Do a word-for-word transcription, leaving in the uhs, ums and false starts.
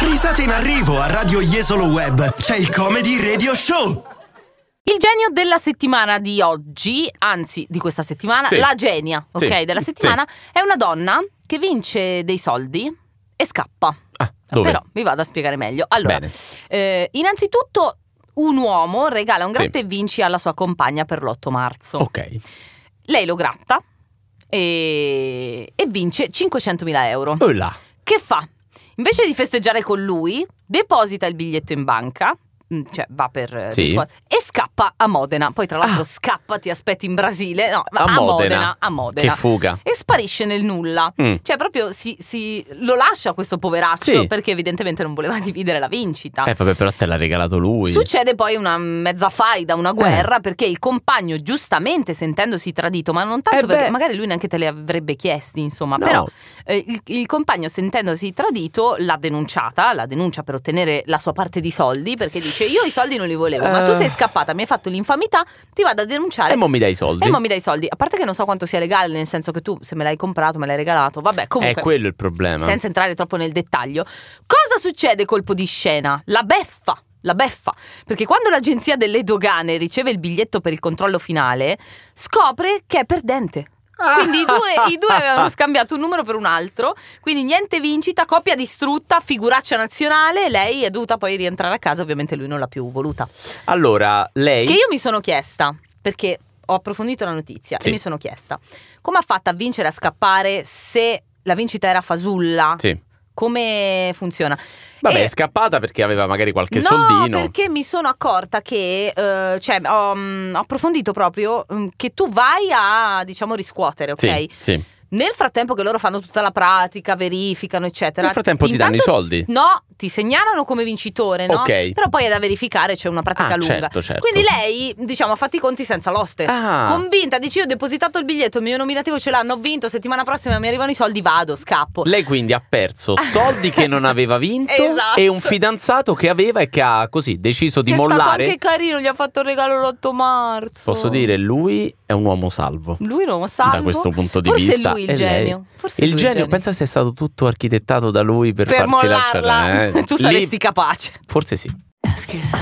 Risate in arrivo a Radio Jesolo Web. C'è il Comedy Radio Show. Il genio della settimana di oggi, anzi di questa settimana, sì. la genia, ok, sì. della settimana, sì. è una donna che vince dei soldi e scappa. Ah, dove? Però vi vado a spiegare meglio. Allora, Bene. eh, innanzitutto un uomo regala un gratta Sì. e vinci alla sua compagna per l'otto marzo. Ok. Lei lo gratta e, e vince cinquecentomila euro. Oh là. Che fa? Invece di festeggiare con lui, deposita il biglietto in banca, cioè va per Sì. e scappa a Modena. Poi tra l'altro Ah. scappa, ti aspetti in Brasile, no, ma A a, Modena. Modena, a Modena. Che fuga. E sparisce nel nulla. Mm. Cioè proprio si, si lo lascia questo poveraccio Sì. perché evidentemente non voleva dividere la vincita. Eh vabbè, però te l'ha regalato lui. Succede poi una mezza faida, una guerra, eh. perché il compagno, giustamente sentendosi tradito, ma non tanto Eh perché beh. magari lui neanche te le avrebbe chiesti, insomma, No. però eh, il, il compagno sentendosi tradito l'ha denunciata, la denuncia per ottenere la sua parte di soldi, perché dice io i soldi non li volevo, uh. ma tu sei scappata, mi hai fatto l'infamità, ti vado a denunciare. E mo mi dai i soldi. E mo mi dai i soldi. A parte che non so quanto sia legale, nel senso che tu se me l'hai comprato, me l'hai regalato, vabbè, comunque. È quello il problema. Senza entrare troppo nel dettaglio. Cosa succede colpo di scena? La beffa. La beffa, perché quando l'agenzia delle dogane riceve il biglietto per il controllo finale, scopre che è perdente. Quindi i due, i due avevano scambiato un numero per un altro, quindi niente vincita, coppia distrutta, figuraccia nazionale. Lei è dovuta poi rientrare a casa, ovviamente lui non l'ha più voluta. Allora, lei... Che io mi sono chiesta, perché ho approfondito la notizia, Sì. e mi sono chiesta come ha fatto a vincere, a scappare, se la vincita era fasulla. Sì. Come funziona? Vabbè, E- è scappata perché aveva magari qualche no, soldino. perché mi sono accorta che eh, cioè ho, mm, ho approfondito proprio mm, che tu vai a, diciamo, riscuotere, ok? Sì, sì. Nel frattempo che loro fanno tutta la pratica, verificano, eccetera. Nel frattempo ti danno i intanto- soldi. No, ti segnalano come vincitore, no? Ok. Però poi è da verificare, c'è una pratica Ah, lunga. certo, certo. Quindi lei, diciamo, ha fatto i conti senza l'oste. Ah. Convinta, dice io ho depositato il biglietto, il mio nominativo ce l'hanno, ho vinto, settimana prossima mi arrivano i soldi, vado, scappo. Lei quindi ha perso soldi che non aveva vinto Esatto. e un fidanzato che aveva e che ha così deciso di Che è stato mollare. anche carino, gli ha fatto il regalo l'otto marzo. Posso dire, lui è un uomo salvo. Lui non salvo. Da questo punto di Forse vista. è lui il E lei? genio. Forse è Il lui genio, pensa se è stato tutto architettato da lui per, per farsi mollarla. lasciare. eh. Tu Lì- saresti capace. Forse sì.